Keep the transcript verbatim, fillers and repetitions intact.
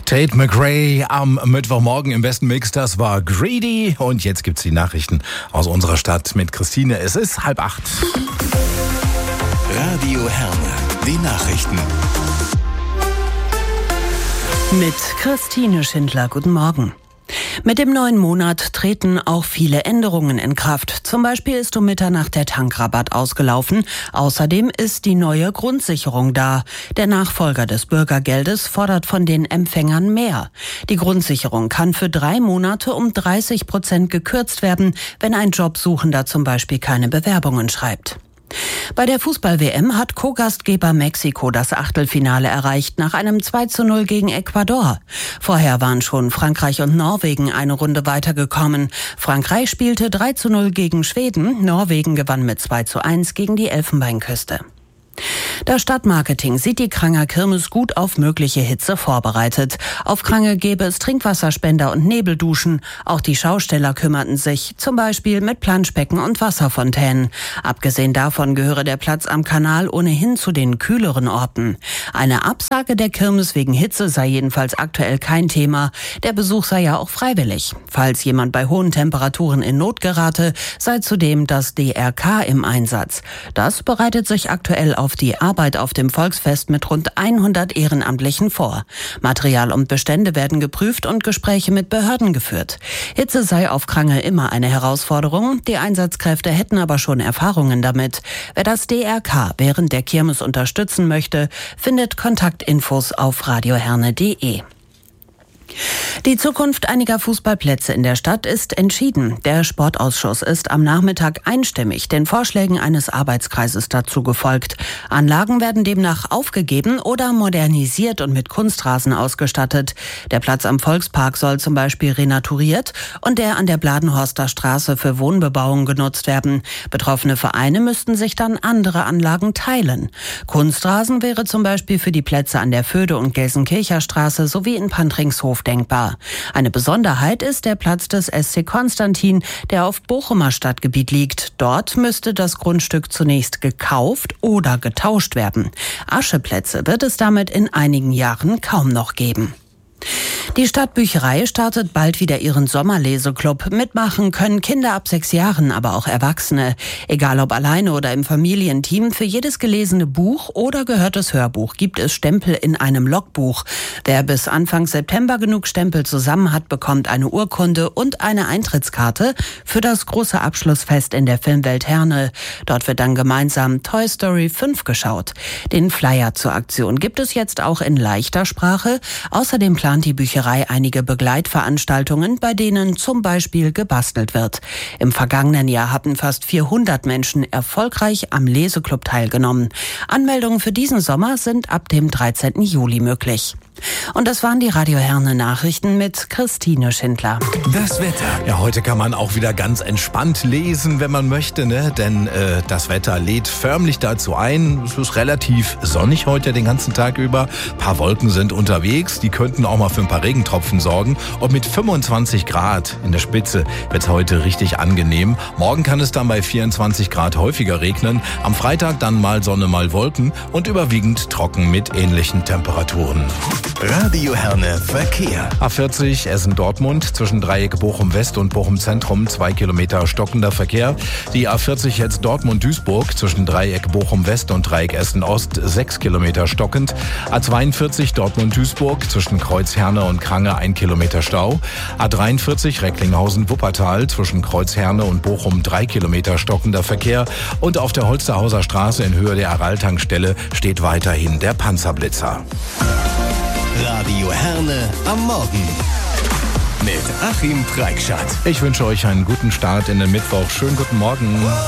Tate McRae am Mittwochmorgen im besten Mix, das war Greedy. Und jetzt gibt's die Nachrichten aus unserer Stadt mit Christine. Es ist halb acht. Radio Herne, die Nachrichten. Mit Christine Schindler, guten Morgen. Mit dem neuen Monat treten auch viele Änderungen in Kraft. Zum Beispiel ist um Mitternacht der Tankrabatt ausgelaufen. Außerdem ist die neue Grundsicherung da. Der Nachfolger des Bürgergeldes fordert von den Empfängern mehr. Die Grundsicherung kann für drei Monate um dreißig Prozent gekürzt werden, wenn ein Jobsuchender zum Beispiel keine Bewerbungen schreibt. Bei der Fußball-W M hat Co-Gastgeber Mexiko das Achtelfinale erreicht nach einem zwei zu null gegen Ecuador. Vorher waren schon Frankreich und Norwegen eine Runde weitergekommen. Frankreich spielte drei zu null gegen Schweden, Norwegen gewann mit zwei zu eins gegen die Elfenbeinküste. Das Stadtmarketing sieht die Kranger Kirmes gut auf mögliche Hitze vorbereitet. Auf Krange gäbe es Trinkwasserspender und Nebelduschen. Auch die Schausteller kümmerten sich, zum Beispiel mit Planschbecken und Wasserfontänen. Abgesehen davon gehöre der Platz am Kanal ohnehin zu den kühleren Orten. Eine Absage der Kirmes wegen Hitze sei jedenfalls aktuell kein Thema. Der Besuch sei ja auch freiwillig. Falls jemand bei hohen Temperaturen in Not gerate, sei zudem das D R K im Einsatz. Das bereitet sich aktuell auf die Arbeit auf dem Volksfest mit rund hundert Ehrenamtlichen vor. Material und Bestände werden geprüft und Gespräche mit Behörden geführt. Hitze sei auf Krange immer eine Herausforderung. Die Einsatzkräfte hätten aber schon Erfahrungen damit. Wer das D R K während der Kirmes unterstützen möchte, findet Kontaktinfos auf radioherne punkt de. Die Zukunft einiger Fußballplätze in der Stadt ist entschieden. Der Sportausschuss ist am Nachmittag einstimmig den Vorschlägen eines Arbeitskreises dazu gefolgt. Anlagen werden demnach aufgegeben oder modernisiert und mit Kunstrasen ausgestattet. Der Platz am Volkspark soll zum Beispiel renaturiert und der an der Bladenhorster Straße für Wohnbebauung genutzt werden. Betroffene Vereine müssten sich dann andere Anlagen teilen. Kunstrasen wäre zum Beispiel für die Plätze an der Föhde- und Gelsenkircher Straße sowie in Pantringshof denkbar. Eine Besonderheit ist der Platz des S C Konstantin, der auf Bochumer Stadtgebiet liegt. Dort müsste das Grundstück zunächst gekauft oder getauscht werden. Ascheplätze wird es damit in einigen Jahren kaum noch geben. Die Stadtbücherei startet bald wieder ihren Sommerleseklub. Mitmachen können Kinder ab sechs Jahren, aber auch Erwachsene. Egal ob alleine oder im Familienteam, für jedes gelesene Buch oder gehörtes Hörbuch gibt es Stempel in einem Logbuch. Wer bis Anfang September genug Stempel zusammen hat, bekommt eine Urkunde und eine Eintrittskarte für das große Abschlussfest in der Filmwelt Herne. Dort wird dann gemeinsam Toy Story fünf geschaut. Den Flyer zur Aktion gibt es jetzt auch in leichter Sprache. Außerdem plant die Bücherei einige Begleitveranstaltungen, bei denen zum Beispiel gebastelt wird. Im vergangenen Jahr hatten fast vierhundert Menschen erfolgreich am Leseklub teilgenommen. Anmeldungen für diesen Sommer sind ab dem dreizehnten Juli möglich. Und das waren die Radio Herne Nachrichten mit Christine Schindler. Das Wetter. Ja, heute kann man auch wieder ganz entspannt lesen, wenn man möchte, ne? Denn äh, das Wetter lädt förmlich dazu ein. Es ist relativ sonnig heute den ganzen Tag über. Ein paar Wolken sind unterwegs, die könnten auch mal für ein paar Regentropfen sorgen. Und mit fünfundzwanzig Grad in der Spitze wird es heute richtig angenehm. Morgen kann es dann bei vierundzwanzig Grad häufiger regnen. Am Freitag dann mal Sonne, mal Wolken und überwiegend trocken mit ähnlichen Temperaturen. Radio Herne Verkehr. A vierzig Essen-Dortmund zwischen Dreieck Bochum-West und Bochum-Zentrum, zwei Kilometer stockender Verkehr. Die A vierzig jetzt Dortmund-Duisburg zwischen Dreieck Bochum-West und Dreieck Essen-Ost, sechs Kilometer stockend. A zweiundvierzig Dortmund-Duisburg zwischen Kreuz Herne und Krange, ein Kilometer Stau. A dreiundvierzig Recklinghausen-Wuppertal zwischen Kreuz Herne und Bochum, drei Kilometer stockender Verkehr. Und auf der Holsterhauser Straße in Höhe der Aral-Tankstelle steht weiterhin der Panzerblitzer. Radio Herne am Morgen mit Achim Preikschat. Ich wünsche euch einen guten Start in den Mittwoch. Schönen guten Morgen.